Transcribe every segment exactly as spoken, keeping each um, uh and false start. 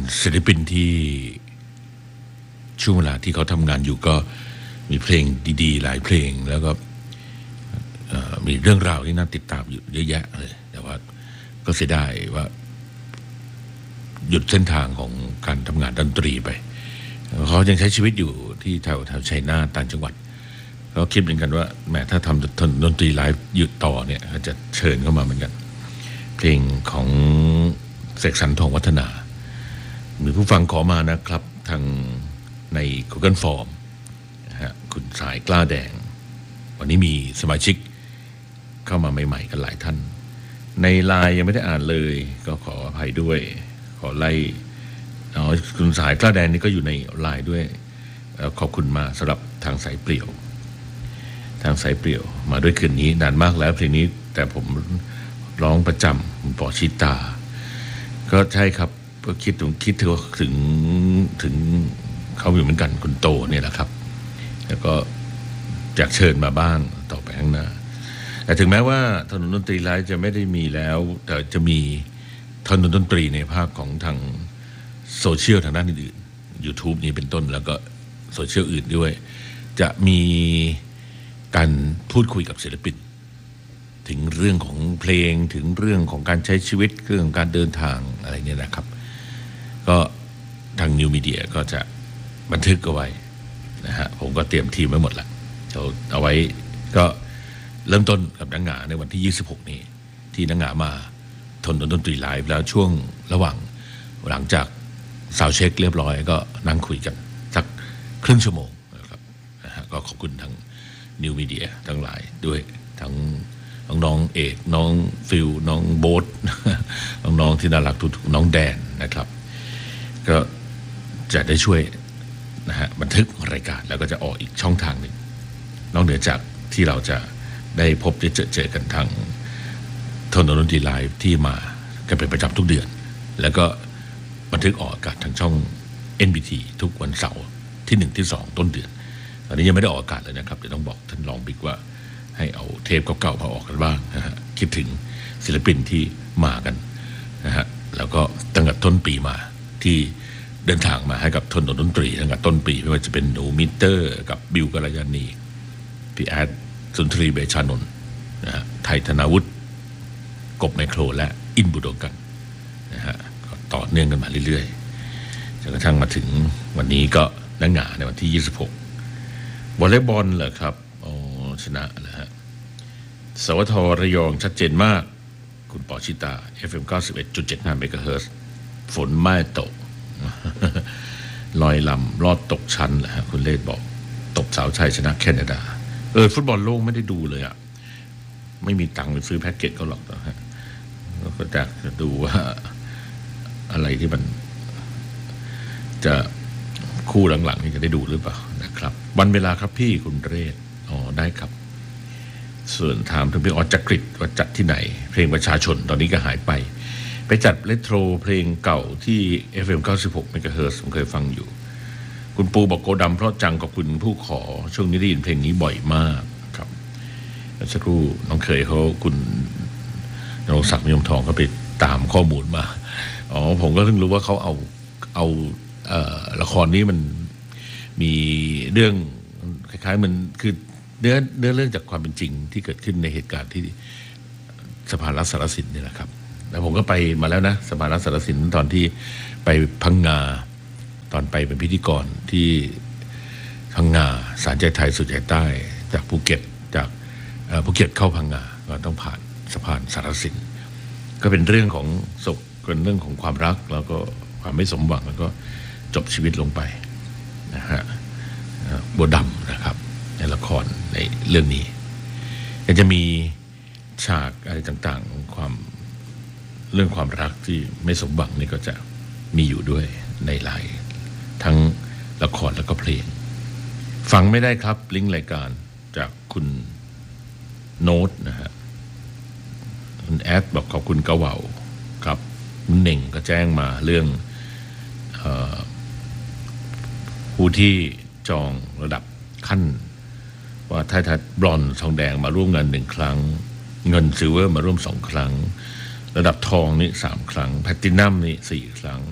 ศิลปินที่ช่วงเวลาที่เขาทำงานอยู่ก็มีเพลงดีๆหลายเพลงแล้วก็มีเรื่องราวที่น่าติดตามอยู่เยอะแยะเลยแต่ว่าก็เสียดายว่าหยุดเส้นทางของการทำงานดนตรีไปเขายังใช้ชีวิตอยู่ที่แถวแถวชัยนาทต่างจังหวัดเขาคิดเหมือนกันว่าแม้ถ้าทำดนตรีไลฟ์หยุดต่อเนี่ยเขาจะเชิญเข้ามาเหมือนกันเพลงของเสกสรรทองวัฒนามีผู้ฟังขอมานะครับทางใน Google Form นะฮะคุณสายกล้าแดงวันนี้มีสมาชิกเข้ามาใหม่ๆกันหลายท่านในไลน์ยังไม่ได้อ่านเลยก็ขออภัยด้วยขอไล่อ๋อคุณสายกล้าแดงนี่ก็อยู่ในไลน์ด้วยขอบคุณมาสำหรับทางสายเปลี่ยวทางสายเปลี่ยวมาด้วยคืนนี้นานมากแล้วเพลงนี้แต่ผมร้องประจำคุณปอชิตาก็ใช่ครับก็คิดถึงคิดถึงถึงถึงเขาอยู่เหมือนกันคุณโตเนี่ยแหละครับแล้วก็อยากเชิญมาบ้างต่อไปข้างหน้าแต่ถึงแม้ว่าถนนดนตรีไลฟ์จะไม่ได้มีแล้วแต่จะมีถนนดนตรีในภาคของทางโซเชียลทางด้านอื่น YouTube นี้เป็นต้นแล้วก็โซเชียลอื่นด้วยจะมีการพูดคุยกับศิลปินถึงเรื่องของเพลงถึงเรื่องของการใช้ชีวิตเรื่องการเดินทางอะไรเนี่ยนะครับก็ทางนิวมีเดียก็จะบันทึกเอาไว้นะฮะผมก็เตรียมทีมไว้หมดแล้วเอาเอาไว้ก็เริ่มต้นกับนังหงาในวันที่ยี่สิบหกนี้ที่นังหงามาทนดนตรีไลฟ์แล้วช่วงระหว่างหลังจากซาวด์เช็คเรียบร้อยก็นั่งคุยกันสักครึ่งชั่วโมงนะครับนะฮะก็ขอบคุณทางนิวมีเดียทั้งหลายด้วยทั้งน้องเอกน้องฟิลน้องโบ๊ทน้องๆที่น่ารักทุกน้องแดนนะครับก็จะได้ช่วยนะฮะบันทึกรายการแล้วก็จะออกอีกช่องทางหนึ่งนอกเหนือจากที่เราจะได้พบได้เจอเจอกันทางถนนดนตรีไลฟ์ที่มากันเป็นประจำทุกเดือนแล้วก็บันทึกออกอากาศทางช่อง เอ็น บี ที ทุกวันเสาร์ที่หนึ่งที่สองต้นเดือนตอนนี้ยังไม่ได้ออกอากาศเลยนะครับเดี๋ยวต้องบอกท่านรองบิ๊กว่าให้เอาเทปเก่าๆมาออกกันบ้างนะฮะคิดถึงศิลปินที่มากันนะฮะแล้วก็ตั้งแต่ต้นปีมาที่เดินทางมาให้กับถนนดนตรีตั้งแต่ต้นปีไม่ว่าจะเป็นหนูมิเตอร์กับบิวกัลยาณีพี่แอดสุนทรีเบชานนท์นะฮะไทยธนาวุฒิกบไมโครและอินบุโดกันนะฮะต่อเนื่องกันมาเรื่อยๆจนกระทั่งมาถึงวันนี้ก็นังหงาในวันที่ยี่สิบหกวอลเลย์บอลเหรอครับอ๋อชนะนะฮะสวทระยองชัดเจนมากคุณปอชิตา เอฟ เอ็ม เก้าสิบเอ็ดจุดเจ็ดห้า เมกะเฮิรตซ์ฝนไม่ตกลอยลำรอดตกชั้นแหละฮะคุณเลศบอกตบสาวชัยชนะแคนาดาเออฟุตบอลโลกไม่ได้ดูเลยอ่ะไม่มีตังค์ไปซื้อแพ็กเกจก็หรอกนะฮะก็อยากจะดูว่าอะไรที่มันจะคู่หลังๆนี่จะได้ดูหรือเปล่านะครับวันเวลาครับพี่คุณเรศอ๋อได้ครับส่วนถามถึงเพลงออจักริดว่าจัดที่ไหนเพลงประชาชนตอนนี้ก็หายไปไปจัดเรโทรเพลงเก่าที่ เอฟ เอ็ม เก้าสิบหก เมกะเฮิรตซ์ผมเคยฟังอยู่คุณปูบอกโกดำเพราะจังขอบคุณผู้ขอช่วงนี้ได้ยินเพลงนี้บ่อยมากครับสักครู่น้องเคยเขาคุณนรงศักดิ์มยมทองเขาไปตามข้อมูลมาอ๋อผมก็เพิ่งรู้ว่าเขาเอาเอาเอ่อละครนี้มันมีเรื่องคล้ายๆมันคือเนื้อเนื้อเรื่องจากความเป็นจริงที่เกิดขึ้นในเหตุการณ์ที่สภารัฐสารสินนี่แหละครับแล้วผมก็ไปมาแล้วนะสภารัฐสารสินตอนที่ไปพังงาตอนไปเป็นพิธีกรที่พังงาศาลใจไทยสุดใจใต้จากภูเก็ตจากภูเก็ตเข้าพังงาก็ต้องผ่านสะพานสารสินก็เป็นเรื่องของโศกเป็นเรื่องของความรักแล้วก็ความไม่สมหวังแล้วก็จบชีวิตลงไปนะฮะบัวดำนะครับในละครในเรื่องนี้ก็จะมีฉากอะไรต่างๆของความเรื่องความรักที่ไม่สมหวังนี่ก็จะมีอยู่ด้วยในหลายทั้งละครแล้วก็เพลงฟังไม่ได้ครับลิงก์รายการจากคุณโน้ตนะฮะคุณแอดบอกขอบคุณกะเหว่าครับคุณเน่งก็แจ้งมาเรื่องเอ่อผู้ที่จองระดับขั้นว่าถ้าถ้าบรอนซ์ทองแดงมาร่วมงานหนึ่งครั้งเงินซิลเวอร์มาร่วมสองครั้งระดับทองนี่สามครั้งแพลตินัมนี่สี่ครั้ง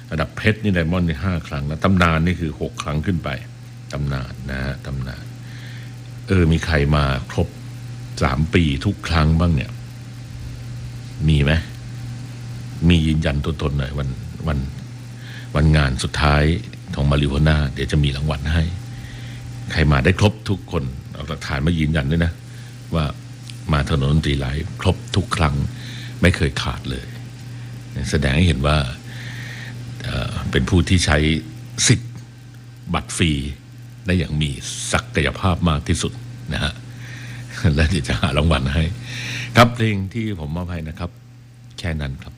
ระดับเพชรนี่ไดมอนด์นี่ห้าครั้งแล้วตำนานนี่คือหกครั้งขึ้นไปตำนานนะฮะตำนานเออมีใครมาครบสามปีทุกครั้งบ้างเนี่ยมีไหมมียืนยันตัวตนหน่อยวันวันวันงานสุดท้ายของมาริโฮน่าเดี๋ยวจะมีรางวัลให้ใครมาได้ครบทุกคนเอาหลักฐานมายืนยันด้วยนะว่ามาถนนดนตรีไลฟ์ครบทุกครั้งไม่เคยขาดเลยแสดงให้เห็นว่าเอ่อเป็นผู้ที่ใช้สิทธิ์บัตรฟรีได้อย่างมีศักยภาพมากที่สุดนะฮะและเดี๋ยวจะหารางวัลให้ครับเพลงที่ผมมอบให้นะครับแค่นั้นครับ